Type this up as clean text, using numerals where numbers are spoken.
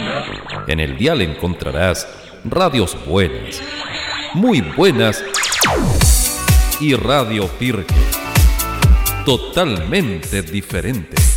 En el dial encontrarás radios buenas, muy buenas y Radio Pirque, totalmente diferente.